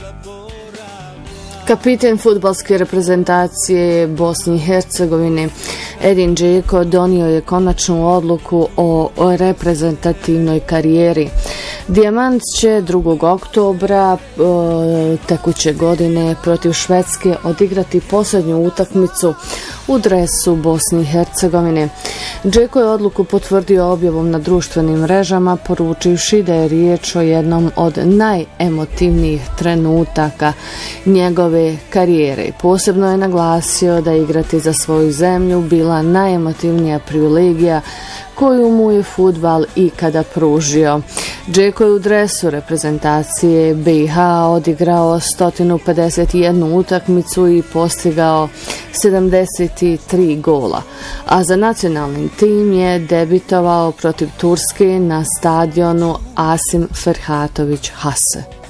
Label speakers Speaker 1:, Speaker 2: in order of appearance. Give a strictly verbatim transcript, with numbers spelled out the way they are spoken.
Speaker 1: Kapiten fudbalske reprezentacije Bosne i Hercegovine Edin Džeko donio je konačnu odluku o reprezentativnoj karijeri. Dijamant će drugog oktobra e, tekuće godine protiv Švedske odigrati posljednju utakmicu u dresu Bosne i Hercegovine. Džeko je odluku potvrdio objavom na društvenim mrežama, poručivši da je riječ o jednom od najemotivnijih trenutaka njegove karijere. Posebno je naglasio da igrati za svoju zemlju bila najemotivnija privilegija koju mu je fudbal ikada pružio. Džeko je u dresu reprezentacije B i H odigrao sto pedeset jednu utakmicu i postigao sedamdeset tri gola, a za nacionalni tim je debitovao protiv Turske na stadionu Asim Ferhatović Hase.